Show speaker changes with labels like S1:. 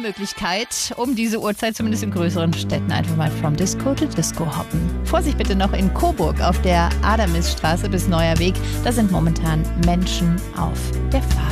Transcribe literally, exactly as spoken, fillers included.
S1: Möglichkeit, um diese Uhrzeit zumindest in größeren Städten einfach mal from Disco to Disco hoppen. Vorsicht bitte noch in Coburg auf der Adamisstraße bis Neuer Weg. Da sind momentan Menschen auf der Fahrt.